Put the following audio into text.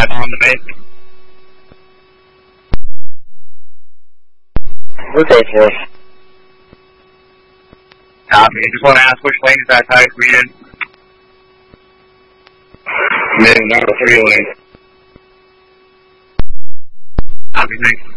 5 on the base. Okay, sir. Copy. Just want to ask which lane is that tide for you? Mid number 3 lane. Copy, thanks.